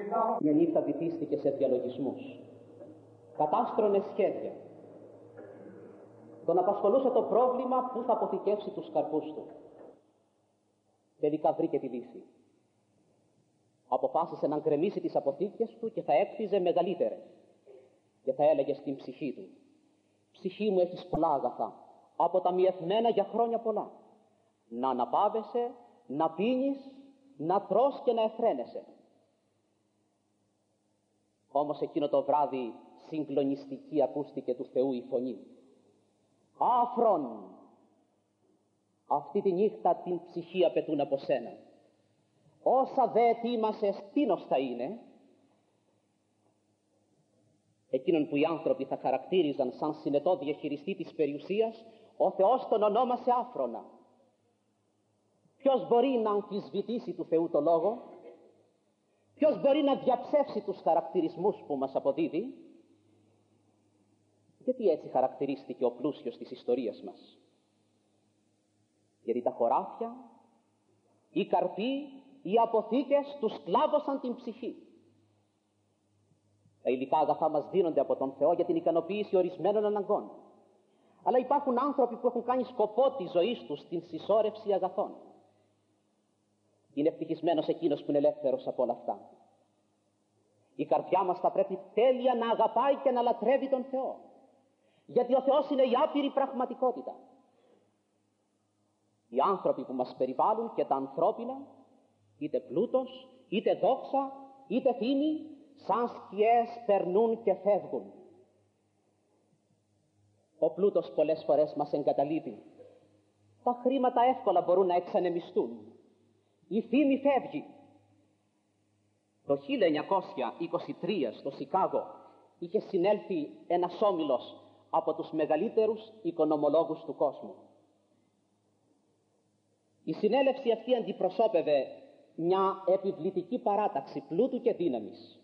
Μια νύχτα βυθίστηκε σε διαλογισμούς. Κατάστρωνε σχέδια. Τον απασχολούσε το πρόβλημα που θα αποθηκεύσει τους καρπούς του. Τελικά βρήκε τη λύση. Αποφάσισε να γκρεμίσει τις αποθήκες του και θα έκτιζε μεγαλύτερες. Και θα έλεγε στην ψυχή του: «Ψυχή μου, έχεις πολλά αγαθά, αποταμιευμένα για χρόνια πολλά. Να αναπαύεσαι, να πίνεις, να τρως και να εφραίνεσαι». Όμως εκείνο το βράδυ συγκλονιστική ακούστηκε του Θεού η φωνή: «Άφρον, αυτή τη νύχτα την ψυχή απαιτούν από σένα. Όσα δε ετοίμασες, τίνος θα είναι?» Εκείνον που οι άνθρωποι θα χαρακτήριζαν σαν συνετό διαχειριστή της περιουσίας, ο Θεός τον ονόμασε άφρονα. Ποιος μπορεί να αμφισβητήσει του Θεού το λόγο? Ποιος μπορεί να διαψεύσει τους χαρακτηρισμούς που μας αποδίδει? Γιατί έτσι χαρακτηρίστηκε ο πλούσιος της ιστορίας μας? Γιατί τα χωράφια, οι καρποί, οι αποθήκες τους σκλάβωσαν την ψυχή. Τα υλικά αγαθά μας δίνονται από τον Θεό για την ικανοποίηση ορισμένων αναγκών. Αλλά υπάρχουν άνθρωποι που έχουν κάνει σκοπό της ζωής τους την συσσόρευση αγαθών. Είναι ευτυχισμένος εκείνος που είναι ελεύθερος από όλα αυτά. Η καρδιά μας θα πρέπει τέλεια να αγαπάει και να λατρεύει τον Θεό. Γιατί ο Θεός είναι η άπειρη πραγματικότητα. Οι άνθρωποι που μας περιβάλλουν και τα ανθρώπινα, είτε πλούτος, είτε δόξα, είτε φήμη, σαν σκιές περνούν και φεύγουν. Ο πλούτος πολλές φορές μας εγκαταλείπει. Τα χρήματα εύκολα μπορούν να εξανεμιστούν. Η φήμη φεύγει. Το 1923 στο Σικάγο είχε συνέλθει ένας όμιλος από τους μεγαλύτερους οικονομολόγους του κόσμου. Η συνέλευση αυτή αντιπροσώπευε μια επιβλητική παράταξη πλούτου και δύναμης.